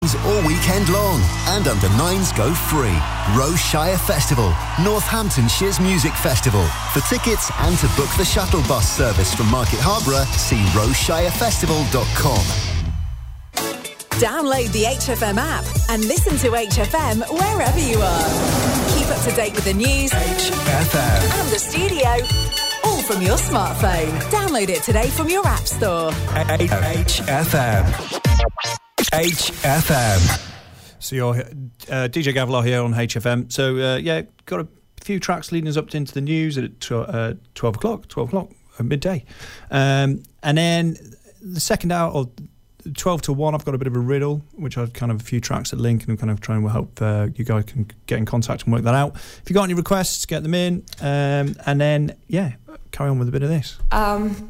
all weekend long, and under 9s go free. Roshire Festival, Northamptonshire's music festival. For tickets and to book the shuttle bus service from Market Harborough, see roshirefestival.com. Download the HFM app and listen to HFM wherever you are. Keep up to date with the news, HFM, and the studio, all from your smartphone. Download it today from your app store. HFM. HFM. So you're DJ Gavilar here on HFM. So got a few tracks leading us up into the news at 12 o'clock, midday. And then the second hour, or 12 to 1, I've got a bit of a riddle, which I've kind of a few tracks that link, and I'm kind of trying to help you guys can get in contact and work that out. If you got any requests, get them in, and then carry on with a bit of this.